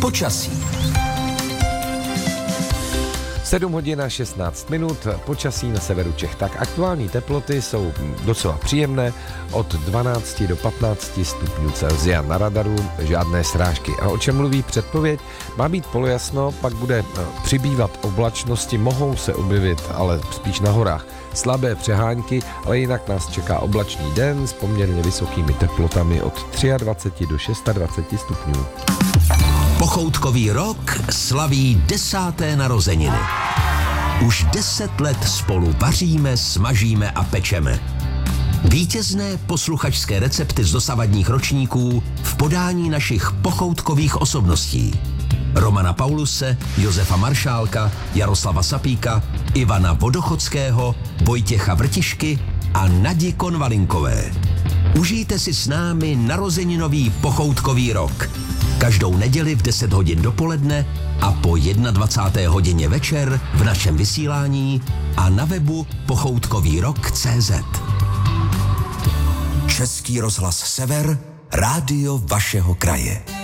Počasí. 7 hodin a 16 minut, počasí na severu Čech. Tak aktuální teploty jsou docela příjemné, od 12 do 15 stupňů Celsia. Na radaru žádné srážky. A o čem mluví předpověď? Má být polojasno, pak bude přibývat oblačnosti, mohou se objevit, ale spíš na horách, slabé přehánky, ale jinak nás čeká oblačný den s poměrně vysokými teplotami od 23 do 26 stupňů. Pochoutkový rok slaví 10. narozeniny. Už 10 let spolu vaříme, smažíme a pečeme. Vítězné posluchačské recepty z dosavadních ročníků v podání našich pochoutkových osobností. Romana Pauluse, Josefa Maršálka, Jaroslava Sapíka, Ivana Vodochodského, Vojtěcha Vrtišky a Nadi Konvalinkové. Užijte si s námi narozeninový pochoutkový rok. Každou neděli v 10 hodin dopoledne a po 21. hodině večer v našem vysílání a na webu pochoutkovýrok.cz. Český rozhlas Sever, rádio vašeho kraje.